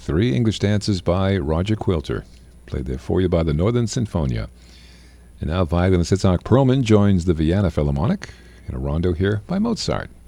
3 English dances by Roger Quilter, played there for you by the Northern Sinfonia. And now violin Itzhak Perlman joins the Vienna Philharmonic in a rondo here by Mozart.